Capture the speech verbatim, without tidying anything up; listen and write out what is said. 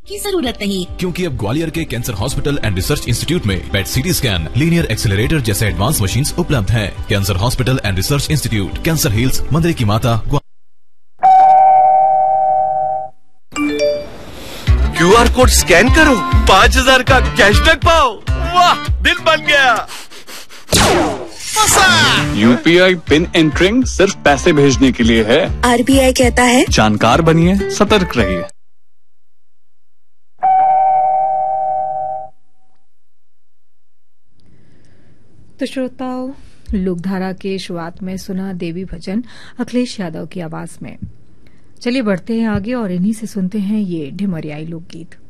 की जरूरत नहीं, क्योंकि अब ग्वालियर के cancer hospital and research institute में पेट सीटी स्कैन, लीनियर एक्सेलरेटर जैसे एडवांस मशीन्स उपलब्ध हैं। Cancer hospital and research institute, cancer hills, मंदिर की माता। क्यू आर कोड स्कैन करो, पाँच हजार का कैशबैक पाओ। वाह, दिल बन गया। यूपीआई पिन एंटरिंग सिर्फ पैसे भेजने के लिए है। आरबीआई कहता है जानकार बनिए, सतर्क रहिए। तो श्रोताओं, लोकधारा के शुरुआत में सुना देवी भजन अखिलेश यादव की आवाज में। चलिए बढ़ते हैं आगे और इन्हीं से सुनते हैं ये ढिमरियाई लोकगीत।